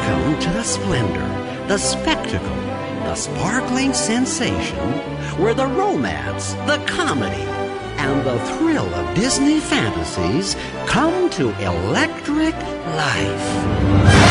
Welcome to the splendor, the spectacle, the sparkling sensation, where the romance, the comedy, and the thrill of Disney fantasies come to electric life.